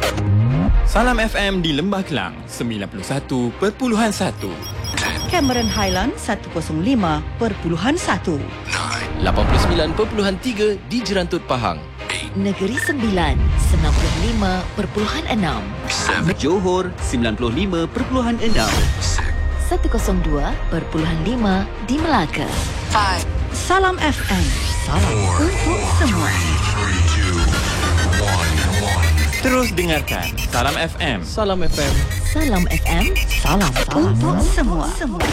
Salam FM di Lembah Kelang 91.1. Cameron Highland 105.1. 89.3 di Jerantut Pahang. Negeri Sembilan 95.6. Johor 95.6. 102.5 di Melaka. Salam FM. Salam untuk semua. Terus dengarkan Salam FM. Salam FM. Salam FM. Salam untuk semua.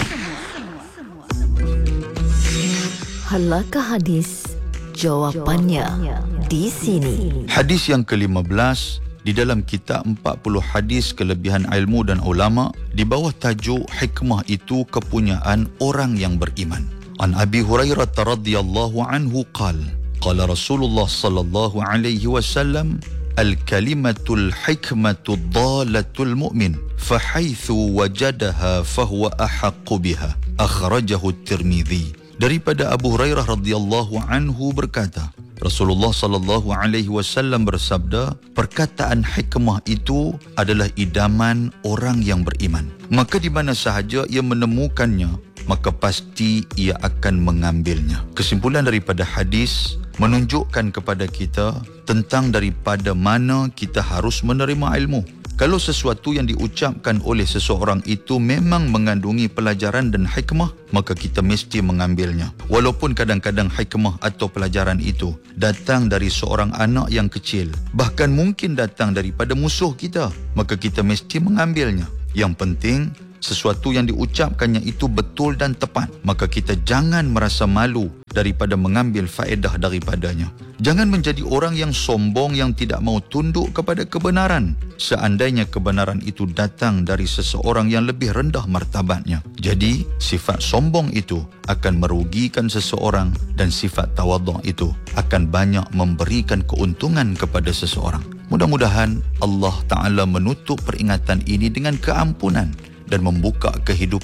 Halakah hadis? Jawapannya di sini. Hadis yang ke-15 di dalam kitab 40 hadis kelebihan ilmu dan ulama di bawah tajuk hikmah itu kepunyaan orang yang beriman. An Abi Hurairah radhiyallahu anhu qala Rasulullah sallallahu alaihi wasallam al-kalimatul hikmatud dalatul mu'min fahaitsu wajadaha fahuwa ahaqqu biha akhrajahu at-Tirmidzi. Daripada Abu Hurairah radhiyallahu anhu berkata, Rasulullah sallallahu alaihi wasallam bersabda, perkataan hikmah itu adalah idaman orang yang beriman. Maka di mana sahaja ia menemukannya, maka pasti ia akan mengambilnya. Kesimpulan daripada hadis menunjukkan kepada kita tentang daripada mana kita harus menerima ilmu. Kalau sesuatu yang diucapkan oleh seseorang itu memang mengandungi pelajaran dan hikmah, maka kita mesti mengambilnya. Walaupun kadang-kadang hikmah atau pelajaran itu datang dari seorang anak yang kecil, bahkan mungkin datang daripada musuh kita, maka kita mesti mengambilnya. Yang penting, sesuatu yang diucapkannya itu betul dan tepat, maka kita jangan merasa malu daripada mengambil faedah daripadanya. Jangan menjadi orang yang sombong yang tidak mau tunduk kepada kebenaran seandainya kebenaran itu datang dari seseorang yang lebih rendah martabatnya. Jadi, sifat sombong itu akan merugikan seseorang dan sifat tawadhu' itu akan banyak memberikan keuntungan kepada seseorang. Mudah-mudahan Allah Ta'ala menutup peringatan ini dengan keampunan dan membuka kehidupan